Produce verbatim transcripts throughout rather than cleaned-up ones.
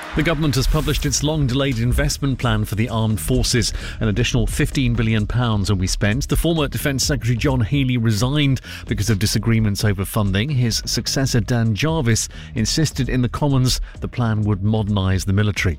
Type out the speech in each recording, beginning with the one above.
The government has published its long-delayed investment plan for the armed forces. An additional fifteen billion pounds will be spent. The former Defence Secretary John Healey resigned because of disagreements over funding. His successor Dan Jarvis insisted in the Commons the plan would modernise the military.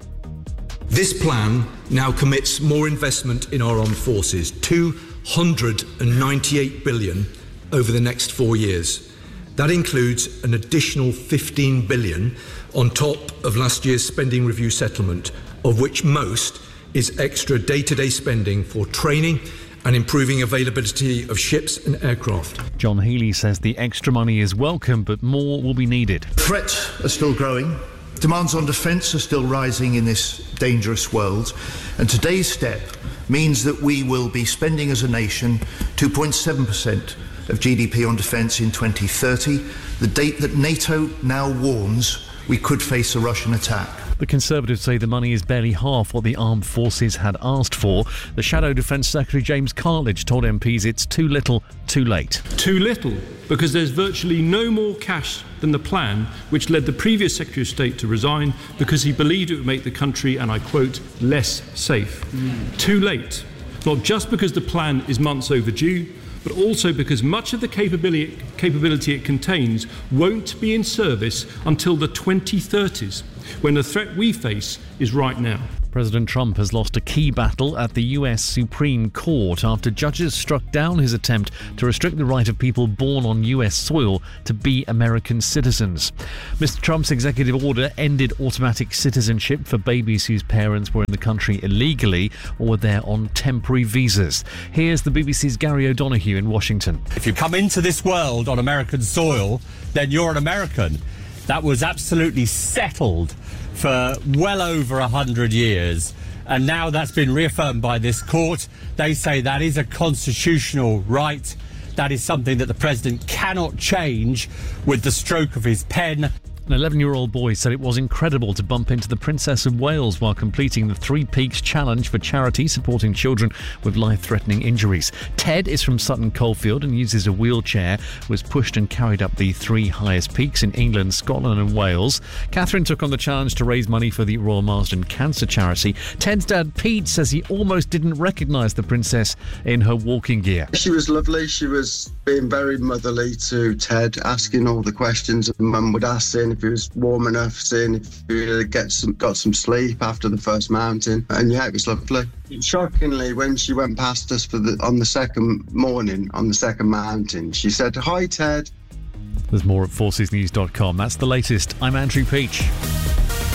This plan now commits more investment in our armed forces, two hundred ninety-eight billion pounds over the next four years. That includes an additional fifteen billion pounds on top of last year's spending review settlement, of which most is extra day-to-day spending for training and improving availability of ships and aircraft. John Healey says the extra money is welcome, but more will be needed. Threats are still growing. Demands on defence are still rising in this dangerous world. And today's step means that we will be spending as a nation two point seven percent of G D P on defence in twenty thirty, the date that NATO now warns we could face a Russian attack. The Conservatives say the money is barely half what the armed forces had asked for. The Shadow Defence Secretary James Cartledge told M Ps it's too little, too late. Too little, because there's virtually no more cash than the plan which led the previous Secretary of State to resign because he believed it would make the country, and I quote, less safe. Mm. Too late, not just because the plan is months overdue, but also because much of the capability, capability it contains won't be in service until the twenty thirties, when the threat we face is right now. President Trump has lost a key battle at the U S Supreme Court after judges struck down his attempt to restrict the right of people born on U S soil to be American citizens. Mister Trump's executive order ended automatic citizenship for babies whose parents were in the country illegally or were there on temporary visas. Here's the B B C's Gary O'Donoghue in Washington. If you come into this world on American soil, then you're an American. That was absolutely settled for well over a hundred years, and now that's been reaffirmed by this court. They say that is a constitutional right. That is something that the president cannot change with the stroke of his pen. An eleven-year-old boy said it was incredible to bump into the Princess of Wales while completing the Three Peaks Challenge for charity supporting children with life-threatening injuries. Ted is from Sutton Coldfield and uses a wheelchair, was pushed and carried up the three highest peaks in England, Scotland and Wales. Catherine took on the challenge to raise money for the Royal Marsden Cancer Charity. Ted's dad, Pete, says he almost didn't recognise the princess in her walking gear. She was lovely. She was being very motherly to Ted, asking all the questions that Mum would ask him. If he was warm enough, seeing if he get some, got some sleep after the first mountain. And yeah, it was lovely. Shockingly, when she went past us for the on the second morning, on the second mountain, she said, "Hi, Ted." There's more at forces news dot com. That's the latest. I'm Andrew Peach.